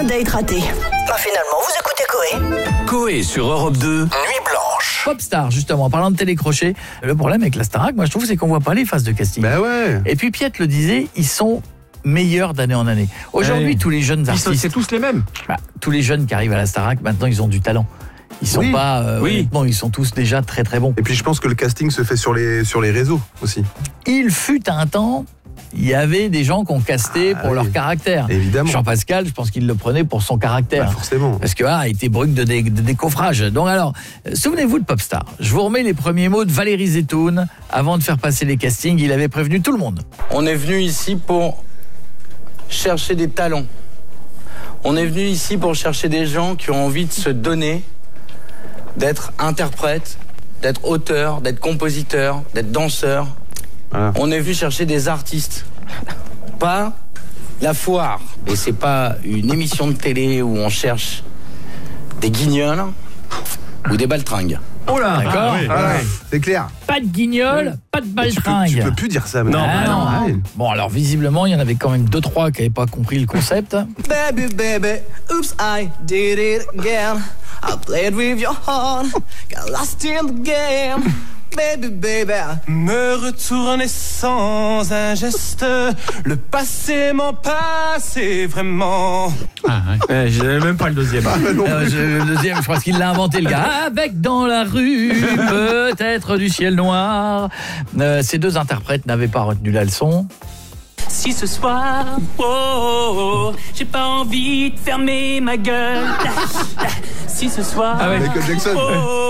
date raté. Finalement, vous écoutez Coé. Coé sur Europe 2, Nuit Blanche. Popstar, justement, en parlant de télécrochet, le problème avec la Starac, moi je trouve, c'est qu'on voit pas les phases de casting. Bah ouais. Et puis Piette le disait, ils sont meilleurs d'année en année. Aujourd'hui, Ouais. tous les jeunes artistes, C'est tous les mêmes. tous les jeunes qui arrivent à la Starac, maintenant ils ont du talent. Ils sont Oui. pas, Oui. honnêtement, ils sont tous déjà très très bons. Et puis je pense que le casting se fait sur les réseaux aussi. Il fut un temps, il y avait des gens qu'on castait pour oui. leur caractère. Évidemment. Jean-Pascal, je pense qu'il le prenait pour son caractère. Bah, forcément. Parce que il était brut de décoffrage. Donc alors, souvenez-vous de Popstar. Je vous remets les premiers mots de Valérie Zetoun. Avant de faire passer les castings, il avait prévenu tout le monde. On est venu ici pour chercher des talents. On est venu ici pour chercher des gens qui ont envie de se donner, d'être interprète, d'être auteur, d'être compositeur, d'être danseur. Voilà. On est venu chercher des artistes, pas la foire. Et c'est pas une émission de télé où on cherche des guignols ou des baltringues. Oh là. D'accord. C'est clair. Pas de guignol, pas de baltringue. Tu peux plus dire ça maintenant. Ah non. Ouais. Bon, alors visiblement, il y en avait quand même 2-3 qui n'avaient pas compris le concept. Baby, baby, oops, I did it again. I played with your heart, got lost in the game. Baby, baby, me retourner sans un geste. Le passé m'en passé vraiment. Je n'avais même pas le deuxième. Le deuxième, je pense qu'il l'a inventé, le gars. Avec dans la rue, peut-être du ciel noir. Ces deux interprètes n'avaient pas retenu la leçon. Si ce soir, j'ai pas envie de fermer ma gueule. Si ce soir, Michael Jackson.